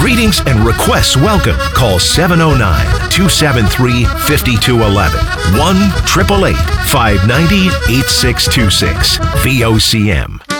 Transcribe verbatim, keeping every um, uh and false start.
Greetings and requests welcome. Call seven oh nine, two seven three, five two one one. one eight eight eight, five nine zero, eight six two six. V O C M.